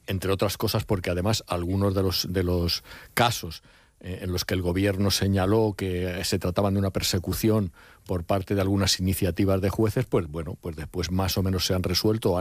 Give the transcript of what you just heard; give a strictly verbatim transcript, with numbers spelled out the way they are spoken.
entre otras cosas porque además algunos de los, de los casos eh, en los que el gobierno señaló que se trataban de una persecución por parte de algunas iniciativas de jueces, pues bueno, pues después más o menos se han resuelto.